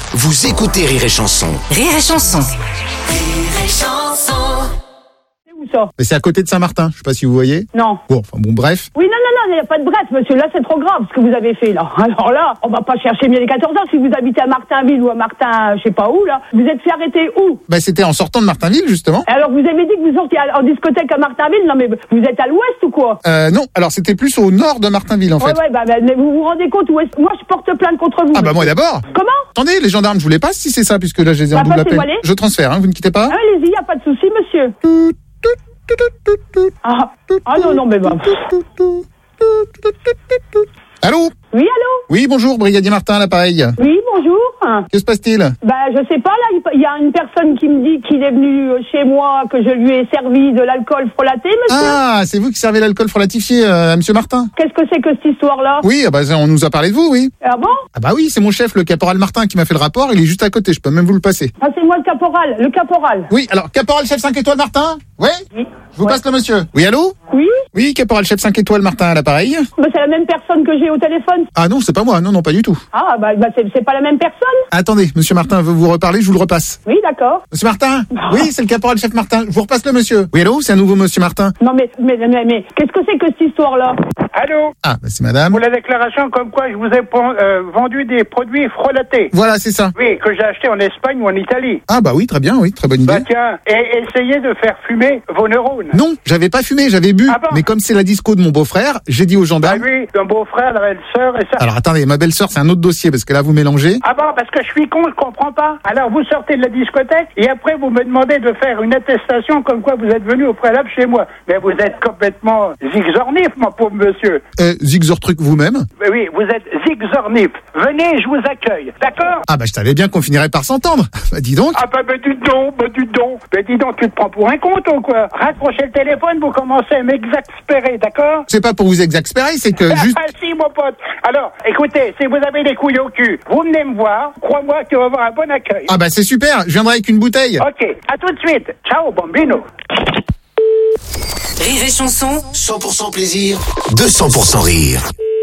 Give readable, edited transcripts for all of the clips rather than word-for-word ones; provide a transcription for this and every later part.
Vous écoutez Rire et Chanson. Rire et Chanson. Rire et Chanson. C'est où ça? Mais c'est à côté de Saint-Martin, je sais pas si vous voyez. Non. Bon, bref. Oui, non, il n'y a pas de bref, monsieur. Là, c'est trop grave ce que vous avez fait, là. Alors là, on va pas chercher mieux les 14 ans. Si vous habitez à Martinville ou à Martin, je sais pas où, là, vous êtes fait arrêter où? Bah, c'était en sortant de Martinville, justement. Alors, vous avez dit que vous sortiez en discothèque à Martinville. Non, mais vous êtes à l'ouest ou quoi? Non, alors c'était plus au nord de Martinville, en fait. Ouais, mais vous vous rendez compte où est-ce... Moi, je porte plainte contre vous. Ah bah moi d'abord. Comment? Attendez, les gendarmes, je vous les passe si c'est ça, puisque là je les ai en double appel. passez-moi les. Je transfère, hein, vous ne quittez pas. Ah, allez-y, y a pas de souci, monsieur. Ah non, mais bah... Allô? Oui, allô? Oui, bonjour, brigadier Martin à l'appareil. Oui, bonjour. Que se passe-t-il? Bah, je sais pas, là, il y a une personne qui me dit qu'il est venu chez moi, que je lui ai servi de l'alcool frelaté, monsieur. Ah, c'est vous qui servez l'alcool frelatifié à monsieur Martin? Qu'est-ce que c'est que cette histoire-là? Oui, bah, on nous a parlé de vous, oui. Ah bon? Ah bah oui, c'est mon chef, le caporal Martin, qui m'a fait le rapport, il est juste à côté, je peux même vous le passer. Ah, c'est moi le caporal. Oui, alors, caporal chef 5 étoiles Martin? Oui? Oui. Je vous passe le monsieur. Oui, allô? Oui? Oui, caporal chef 5 étoiles Martin à l'appareil. Bah, c'est la même personne que j'ai au téléphone. Ah non, c'est pas moi, non, pas du tout. Ah, bah c'est pas la même personne? Attendez, monsieur Martin veut vous reparler, je vous le repasse. Oui, d'accord. Monsieur Martin? Oui, c'est le caporal chef Martin. Je vous repasse le monsieur. Oui, allô? C'est un nouveau monsieur Martin. Non, mais qu'est-ce que c'est que cette histoire-là? Allô? Ah, bah c'est madame. Pour la déclaration comme quoi je vous ai vendu des produits frelatés. Voilà, c'est ça. Oui, que j'ai acheté en Espagne ou en Italie. Ah bah oui, très bien, oui, très bonne idée. Bah tiens, et essayez de faire fumer vos neurones. Non, j'avais pas fumé, j'avais bu. Ah bon? Mais comme c'est la disco de mon beau-frère, j'ai dit aux Ah gendarmes... oui, un beau-frère, la belle-sœur et ça. Alors attendez, ma belle-sœur, c'est un autre dossier, parce que là, vous mélangez. Ah bon, parce que je suis con, je comprends pas. Alors vous sortez de la discothèque et après vous me demandez de faire une attestation comme quoi vous êtes venu au préalable chez moi. Mais vous êtes complètement zigzornif, mon pauvre monsieur. Zigzor-truc vous-même. Mais oui, vous êtes zigzornif. Venez, je vous accueille. D'accord? Ah bah je savais bien qu'on finirait par s'entendre. Bah dis donc. Ah bah dis donc. Mais dis donc, tu te prends pour un con, toi, quoi. Raccrochez le téléphone, vous commencez à m'exaspérer, d'accord? C'est pas pour vous exaspérer, c'est que juste... Ah si, mon pote. Alors, écoutez, si vous avez des couilles au cul, vous venez me voir. Crois-moi que tu vas avoir un bon accueil. Ah bah c'est super, je viendrai avec une bouteille. Ok, à tout de suite. Ciao, bambino. Rire et Chanson. 100% plaisir, 200% rire.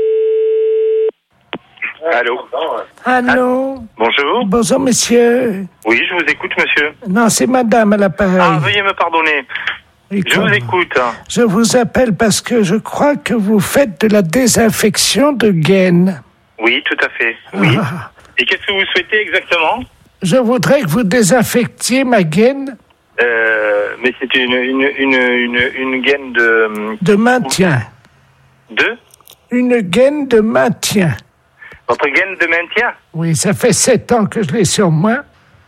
Allô? Allô? Bonjour. Bonjour, monsieur. Oui, je vous écoute, monsieur. Non, c'est madame à l'appareil. Ah, veuillez me pardonner. Et Je vous écoute. Je vous appelle parce que je crois que vous faites de la désinfection de gaines. Oui, tout à fait. Oui. Ah. Et qu'est-ce que vous souhaitez exactement? Je voudrais que vous désinfectiez ma gaine Mais c'est une gaine de... de maintien. De? Une gaine de maintien. Votre gaine de maintien? Oui, ça fait 7 ans que je l'ai sur moi.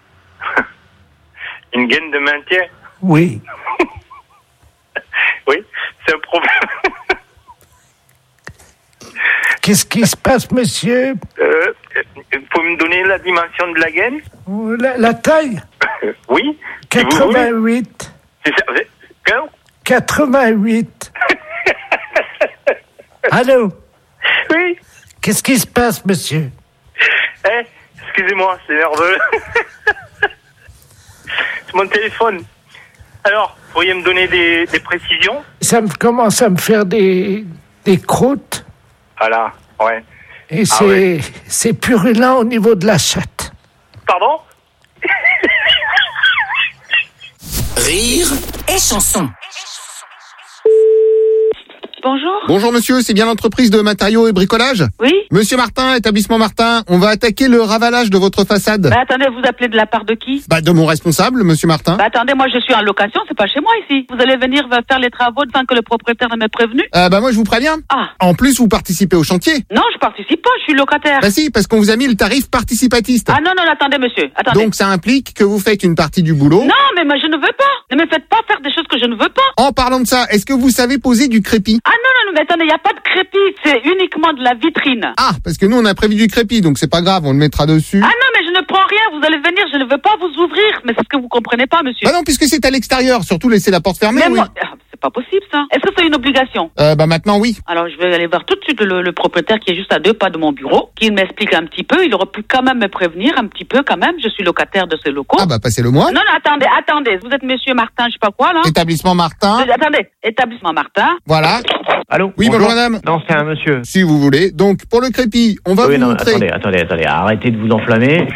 Une gaine de maintien? Oui. Oui, c'est un problème. Qu'est-ce qui se passe, monsieur? Vous pouvez me donner la dimension de la gaine? La taille? Oui. Si vous voulez. 88. C'est ça. 88. Allô? Oui. Qu'est-ce qui se passe, monsieur? Excusez-moi, c'est nerveux. C'est mon téléphone. Alors, pourriez me donner des précisions? Ça me commence à me faire des croûtes. Voilà, ouais. Et ouais. c'est purulent au niveau de la chatte. Pardon? Rire Et Chanson. Bonjour. Bonjour monsieur, c'est bien l'entreprise de matériaux et bricolage? Oui. Monsieur Martin, établissement Martin, on va attaquer le ravalage de votre façade. Bah attendez, vous appelez de la part de qui? Bah de mon responsable, monsieur Martin. Bah attendez, moi je suis en location, c'est pas chez moi ici. Vous allez venir faire les travaux sans que le propriétaire ne m'ait prévenu? Bah moi je vous préviens. Ah. En plus vous participez au chantier. Non, je participe pas, je suis locataire. Bah si, parce qu'on vous a mis le tarif participatiste. Ah non, attendez monsieur, attendez. Donc ça implique que vous faites une partie du boulot. Non, mais moi je ne veux pas. Ne me faites pas faire des choses que je ne veux pas. En parlant de ça, est-ce que vous savez poser du crépi? Ah non, mais attendez, il n'y a pas de crépi, c'est uniquement de la vitrine. Ah, parce que nous on a prévu du crépi, donc c'est pas grave, on le mettra dessus. Ah non, mais je ne prends rien, vous allez venir, je ne veux pas vous ouvrir. Mais c'est ce que vous comprenez pas, monsieur. Bah non, puisque c'est à l'extérieur, surtout laisser la porte fermée, Mais oui. moi, c'est pas possible ça. Est-ce que c'est une obligation? Bah maintenant oui. Alors je vais aller voir tout de suite le propriétaire qui est juste à 2 pas de mon bureau, qui m'explique un petit peu. Il aurait pu quand même me prévenir un petit peu quand même. Je suis locataire de ces locaux. Ah bah passez-le moi. Non, attendez. Vous êtes monsieur Martin, je sais pas quoi là. Établissement Martin. Attendez, établissement Martin. Voilà. Allô? Oui, bonjour madame. Non, c'est un monsieur. Si vous voulez. Donc pour le crépi, on va Oui, vous non, montrer. attendez, arrêtez de vous enflammer.